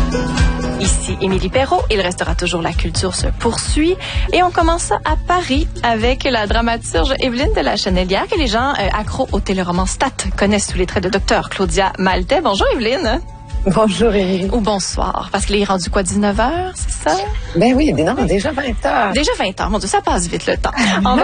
Ici Émilie Perrault, il restera toujours La culture se poursuit. Et on commence ça à Paris avec la dramaturge Evelyne de la Chenelière, que les gens accros au téléroman Stat connaissent sous les traits de Dr Claudia Maltais. Bonjour Evelyne. Bonjour Émilie. Ou bonsoir, parce qu'il est rendu quoi, 19h, c'est ça? Ben oui, non, déjà 20h. Déjà 20h, mon Dieu, ça passe vite le temps. On va